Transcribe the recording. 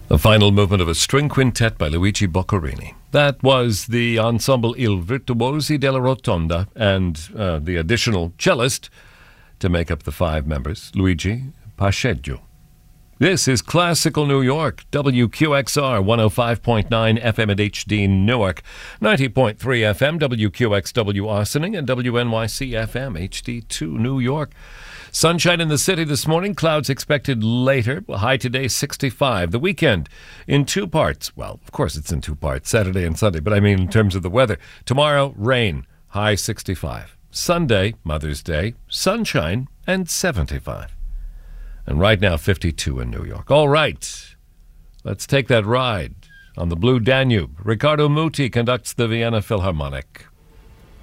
The final movement of a string quintet by Luigi Boccherini. That was the ensemble Il Virtuosi della Rotonda and the additional cellist to make up the five members, Luigi Pacheco. This is Classical New York, WQXR 105.9 FM at HD Newark, 90.3 FM WQXW Austining, and WNYC FM HD2 New York. Sunshine in the city this morning, clouds expected later, high today 65. The weekend in two parts. Well, of course it's in two parts, Saturday and Sunday, but I mean in terms of the weather. Tomorrow, rain, high 65. Sunday, Mother's Day, sunshine and 75. And right now, 52 in New York. All right, let's take that ride on the Blue Danube. Riccardo Muti conducts the Vienna Philharmonic.